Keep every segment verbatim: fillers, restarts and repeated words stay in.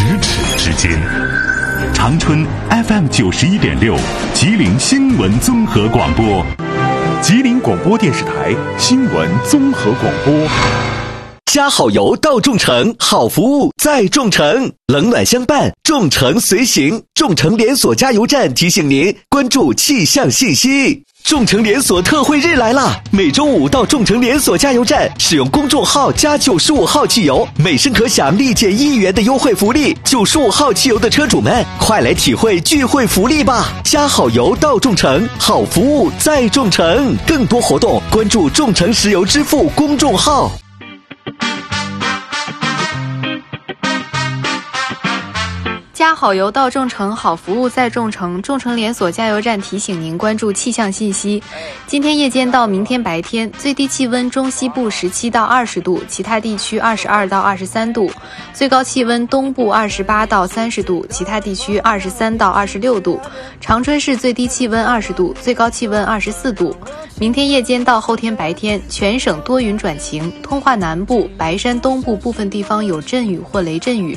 咫之间。长春 F M 九十一点六，吉林新闻综合广播，吉林广播电视台新闻综合广播。 加好油到众诚，好服务在众诚，冷暖相伴，众诚随行。众诚连锁加油站提醒您关注气象信息。众诚连锁特惠日来啦！每周五到众诚连锁加油站，使用公众号加九十五号汽油，每升可享立减一元的优惠福利。九十五号汽油的车主们，快来体会聚会福利吧！加好油到众诚，好服务在众诚。更多活动关注众诚石油支付公众号。 加好油到众诚，好服务在众诚。众诚连锁加油站提醒您关注气象信息。今天夜间到明天白天，最低气温中西部十七到二十度，其他地区二十二到二十三度；最高气温东部二十八到三十度，其他地区二十三到二十六度。长春市最低气温二十度，最高气温二十四度。明天夜间到后天白天，全省多云转晴，通化南部、白山东部部分地方有阵雨或雷阵雨。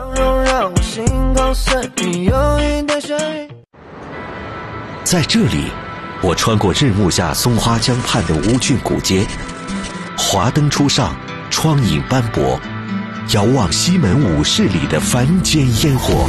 在这里，我穿过日暮下松花江畔的乌郡古街，华灯初上，窗影斑驳，遥望西门武士里的凡间烟火。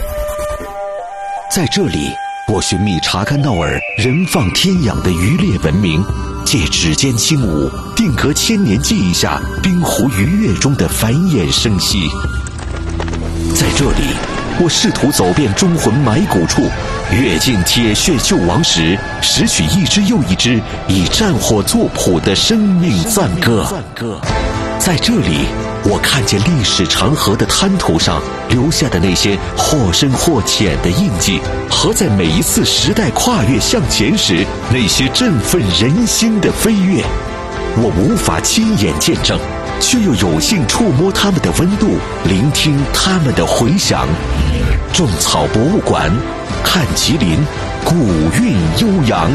在这里，我寻觅查干闹尔人放天养的渔猎文明，借指尖轻舞，定格千年记忆下冰湖鱼跃中的繁衍生息。在这里，我试图走遍忠魂埋骨处，阅尽铁血救亡时，拾取一支又一支以战火作谱的生命赞歌。在这里，我看见历史长河的滩涂上留下的那些或深或浅的印记，和在每一次时代跨越向前时那些振奋人心的飞跃。我无法亲眼见证，却又有幸触摸他们的温度，聆听他们的回响。种草博物馆，看吉林，古韵悠扬。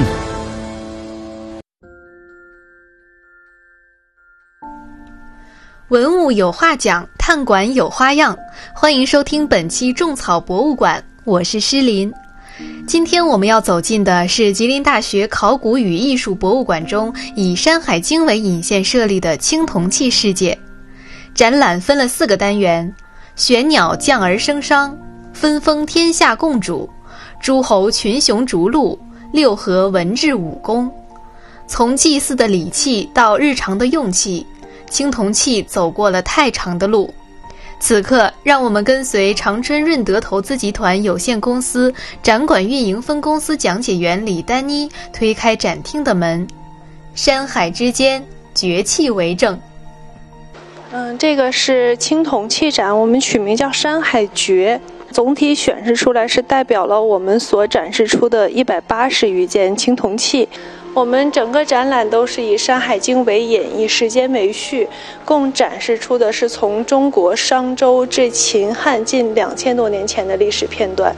文物有话讲，探馆有花样。欢迎收听本期种草博物馆，我是诗林。今天我们要走进的是吉林大学考古与艺术博物馆中以《山海经》为引线设立的青铜器世界。展览分了四个单元：玄鸟降而生商，分封天下共主，诸侯群雄逐鹿，六合文治武功。从祭祀的礼器到日常的用器，青铜器走过了太长的路。此刻，让我们跟随长春润德投资集团有限公司展馆运营分公司讲解员李丹妮推开展厅的门。山海之间，绝器为证。 嗯，这个是青铜器展，我们取名叫山海绝。总体显示出来是代表了我们所展示出的一百八十余件青铜器。我们整个展览都是以《山海经》为引，以时间为序，共展示出的是从中国商周至秦汉近两千多年前的历史片段。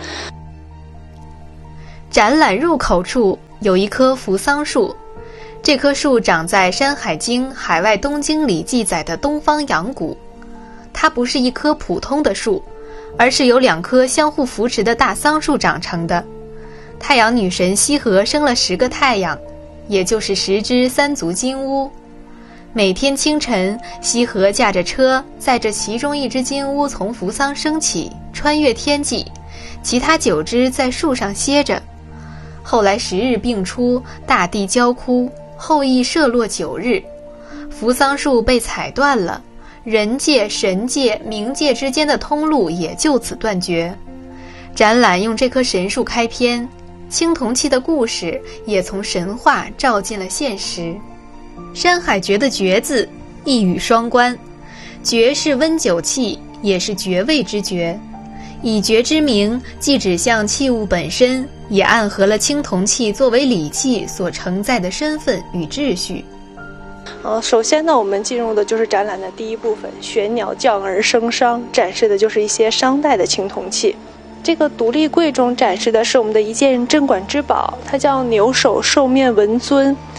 展览入口处有一棵扶桑树，这棵树长在《山海经·海外东经》里记载的东方阳谷。它不是一棵普通的树，而是由两棵相互扶持的大桑树长成的。太阳女神羲和生了十个太阳，也就是十只三足金乌。每天清晨，羲和驾着车载着其中一只金乌从扶桑升起，穿越天际，其他九只在树上歇着。后来十日并出，大地焦枯，后羿射落九日，扶桑树被踩断了，人界、神界、冥界之间的通路也就此断绝。展览用这棵神树开篇，青铜器的故事也从神话照进了现实。山海绝的绝字一语双关，绝是温酒器，也是绝味之绝。以绝之名既指向器物本身，也暗合了青铜器作为礼器所承载的身份与秩序。 呃，首先呢，我们进入的就是展览的第一部分，玄鸟降而生商，展示的就是一些商代的青铜器。这个独立柜中展示的是我们的一件镇馆之宝，它叫牛首兽面纹尊。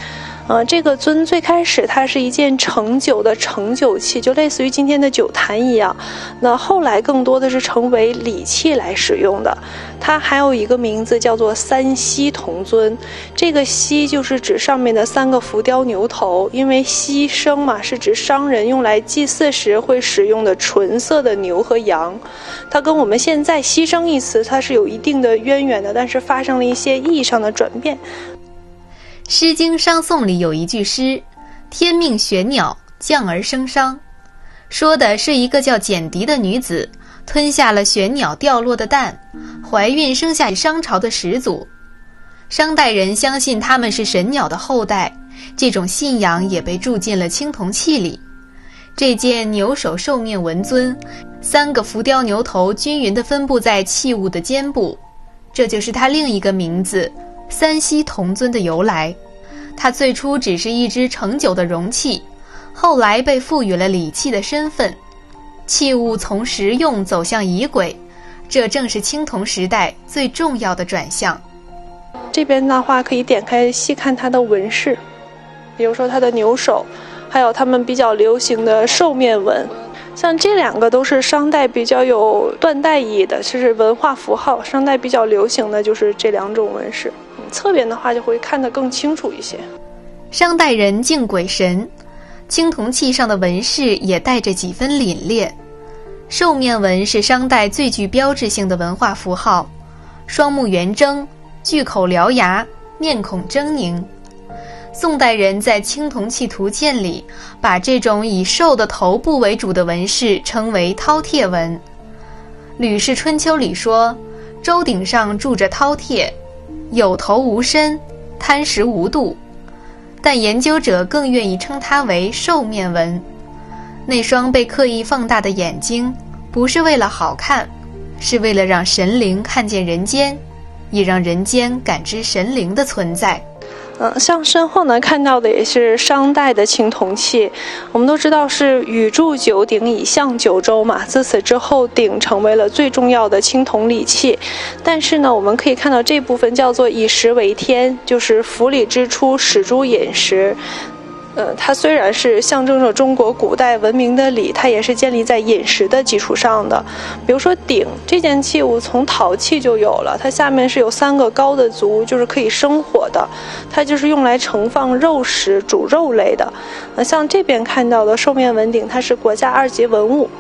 呃，这个尊最开始它是一件盛酒的盛酒器，就类似于今天的酒坛一样。那后来更多的是成为礼器来使用的。它还有一个名字叫做三犀铜尊，这个犀就是指上面的三个浮雕牛头，因为犀牲嘛是指商人用来祭祀时会使用的纯色的牛和羊，它跟我们现在牺牲一词它是有一定的渊源的，但是发生了一些意义上的转变。 诗经商颂里有一句诗，天命玄鸟，降而生商，说的是一个叫简狄的女子吞下了玄鸟掉落的蛋，怀孕生下商朝的始祖。商代人相信他们是神鸟的后代，这种信仰也被铸进了青铜器里。这件牛首兽面纹尊，三个浮雕牛头均匀地分布在器物的肩部，这就是它另一个名字三犀铜尊的由来。它最初只是一只盛酒的容器，后来被赋予了礼器的身份，器物从实用走向仪轨，这正是青铜时代最重要的转向。 这边的话可以点开细看它的纹饰，比如说它的牛首，还有他们比较流行的兽面纹。像这两个都是商代比较有断代意义的，是文化符号，商代比较流行的就是这两种纹饰。侧边的话就会看得更清楚一些。 商代人敬鬼神，青铜器上的纹饰也带着几分凛冽。兽面纹是商代最具标志性的文化符号，双目圆睁，巨口獠牙，面孔狰狞。宋代人在青铜器图鉴里把这种以兽的头部为主的纹饰称为饕餮纹。《吕氏春秋》里说，周鼎上住着饕餮，有头无身，贪食无度，但研究者更愿意称它为兽面纹。那双被刻意放大的眼睛不是为了好看，是为了让神灵看见人间，也让人间感知神灵的存在。 嗯，像身后呢看到的也是商代的青铜器，我们都知道是禹铸九鼎以象九州嘛，自此之后鼎成为了最重要的青铜礼器。但是呢，我们可以看到这部分叫做以食为天，就是府里之初始诸饮食。呃，它虽然是象征着中国古代文明的礼，它也是建立在饮食的基础上的。比如说鼎这件器物从陶器就有了，它下面是有三个高的足，就是可以生火的，它就是用来盛放肉食、煮肉类的。呃，像这边看到的兽面纹鼎，它是国家二级文物。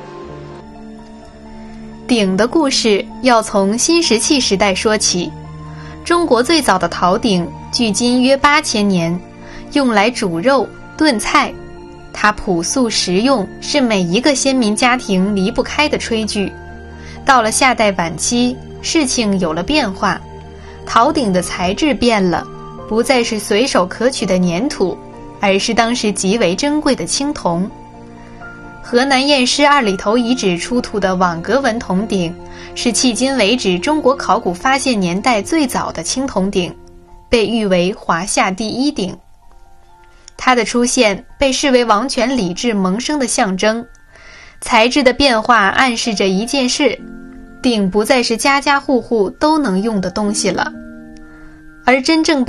鼎的故事要从新石器时代说起。中国最早的陶鼎距今约八千年，用来煮肉炖菜，它朴素实用，是每一个先民家庭离不开的炊具。到了夏代晚期，事情有了变化，陶鼎的材质变了，不再是随手可取的粘土，而是当时极为珍贵的青铜。河南偃师二里头遗址出土的网格纹铜鼎，是迄今为止中国考古发现年代最早的青铜鼎，被誉为华夏第一鼎。它的出现被视为王权礼制萌生的象征，材质的变化暗示着一件事，鼎不再是家家户户都能用的东西了。而真正把